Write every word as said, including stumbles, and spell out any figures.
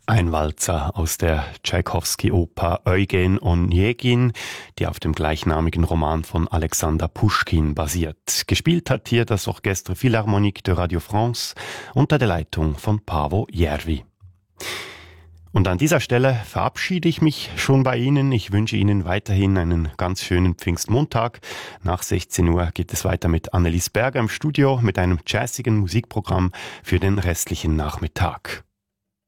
Ein Walzer aus der Tschaikowski-Oper Eugen Onegin, die auf dem gleichnamigen Roman von Alexander Puschkin basiert. Gespielt hat hier das Orchestre Philharmonique de Radio France unter der Leitung von Paavo Järvi. Und an dieser Stelle verabschiede ich mich schon bei Ihnen. Ich wünsche Ihnen weiterhin einen ganz schönen Pfingstmontag. Nach sechzehn Uhr geht es weiter mit Annelies Berger im Studio mit einem jazzigen Musikprogramm für den restlichen Nachmittag.